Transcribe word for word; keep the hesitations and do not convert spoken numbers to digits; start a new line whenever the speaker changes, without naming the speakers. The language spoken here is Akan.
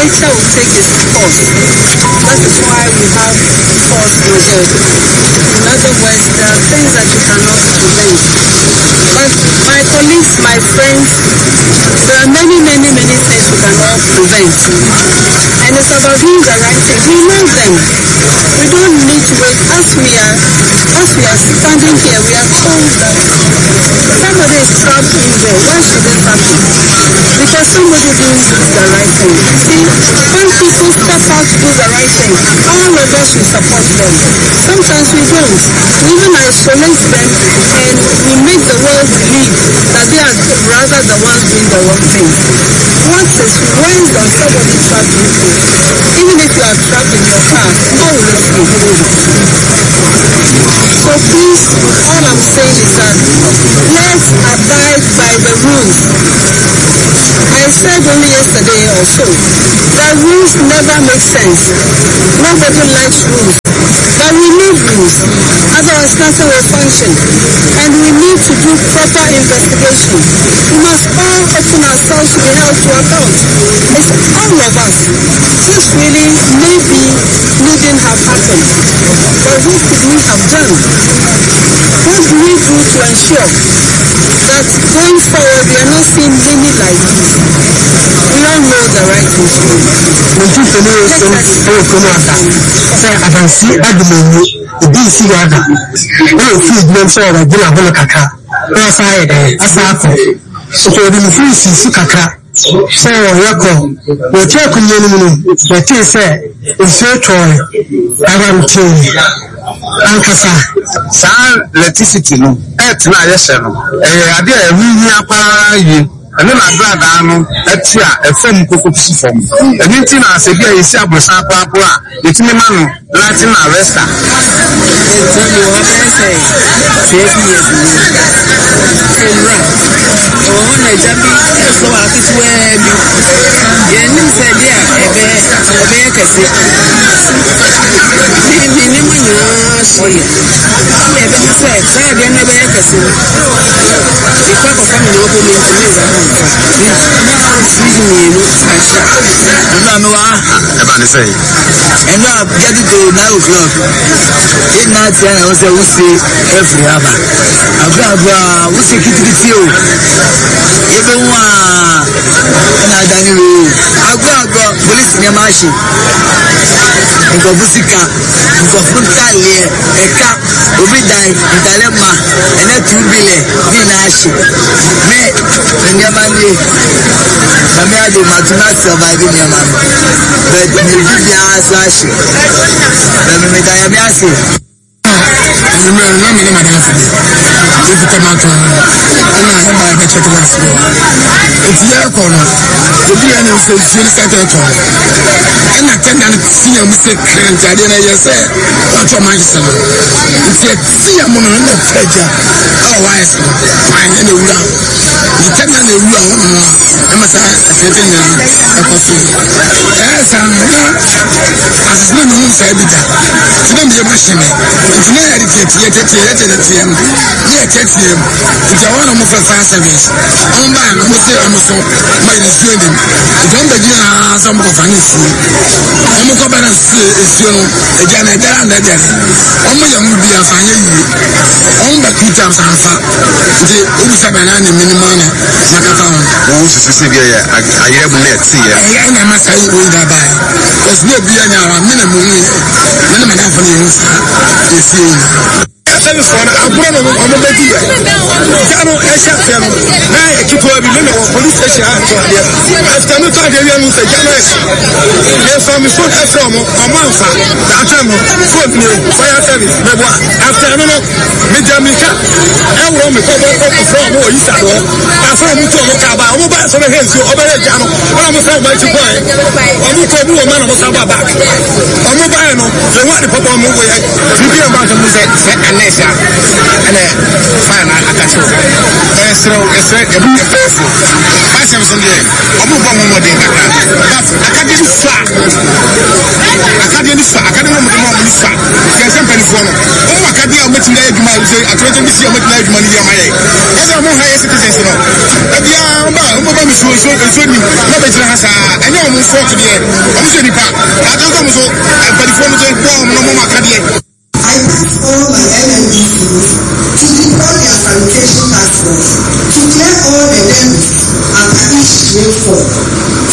nature will take its course. That is why we have force majeure. In other words, there are things that you cannot prevent. But my colleagues, my friends, there are many, many, many things we cannot prevent. And it's about doing the right thing. We know them. We don't need to wait. As we are, as we are standing here, we are told that somebody is trapped in there. Why should it happen? Because somebody didn't do the right thing. See, when people step out to do the right thing, all of us should support them. Sometimes we don't. We even isolate them and we make the world believe that they are rather the ones doing the wrong thing. What is when does somebody trap you? Even if you are trapped in your car, how will it be? So please, all I'm saying is that let's abide by the rules. I said only yesterday or so that rules never make sense. Nobody likes rules. But we need rules. Otherwise, nothing will function. And we need to do proper investigation. We must all open ourselves to be held to account. It's all of us. This really maybe needn't have happened. But what could we have done? What do we do to ensure that going forward we are not seeing many like this? We all know the right thing to do.
Say I can see admin the D C Wada. No feed them so that they are Volaka. No side, Asako. So the free Sukaka. Say, Yako, we check on you. The tea say, it's your toy. I want to Ankasa.
Sa electricity no. Et na yeshe no. Eh ade e wi apa yi. Ene na brada no etia efam kokotusi fam. Eni ti na ase bia yesi abrosan akwa akwa yetimi ma no Latin arresta.
Tell you what I say. Take me as you run. Oh, na jabi so ati to e bi. Ye nim se dia ebe ebe kase. Ni ni ni mo nyina shi. Ebe se se dia na ebe kase. Di kwa kwa family obo mi ntimi za ho. Ni ni no asha.
Na no wa eba ni say.
And now get it to nine o'clock. Eight night and I was we say every hour. Abra abra we say kiti kiti o. Ebe wa na dani ro. Abra abra police ni amashi. Nko busika, nko frontale eka obi dai ntalema ene two billion ni na ashi. Me ni amani. Kami ade matuna survive ni amani. But me bi asashi. But me ta ya bi asi.
You know, no, no, no, no. If you come out, I'm not going to check it out. It's your corner. The B N S is really set at all. And I tend to see a mistake. And I didn't say, what's your mind, son? It's a see a mono in the treasure. Oh, why is it? Fine, and a run. You tend to run. I must have a coffee. Yes, I'm not. As it's not known, say, it's not your machine. It's not educated yet, yet, yet, yet, yet, it's a one of fire service. On by a Mose Amazon, my student. It's on the Gina, some of Fancy. Almost over and see is you know, a Janet and the death. Almost young would be a fine. On the two times and fat. The Usabanan minimum, Macafan.
Who is to see I have let see.
And I must say, we die by. There's no be any minimum. Minimum for you see.
Service for a brother on the baby. Jano, a shot, now I keep over the police station. After no time, they will say, Jano, yes, I'm a foot from a month. That's a foot fire service. After I don't know, Mijamika, I will be from more East. I saw me to a cab, I will buy some hands over there, Jano. I'm a friend by to buy. I'm a couple of men of Saba back. I'm a buyer, the one papa move away. You hear about the music and and a fine, I can show. It's so it's a person. I am some day. I'm not going to do that. But I can't akadeɛ ni fa akadeɛ ni fa akadeɛ no mo mo ni fa kɛ sɛ mpanifoɔ no wɔn akadeɛ a wɔtumi ayɛ adwuma sɛ atwerɛtɔ bi si a wɔtumi ayɛ adwuma no yɛ ama yɛ ɛsɛ wɔn ha yɛ citizens no ɛbia ɔba ɔba mi suo suo suo nim na bɛgyina ha saa ɛnyɛ wɔn fɔɔto deɛ wɔn sɛ nipa adeɛ nso mo so mpanifoɔ no so bɔ wɔn no mo akadeɛ.
I ask all my N N D Cs to deploy their fabrication task force to clear all the debris at each rainfall.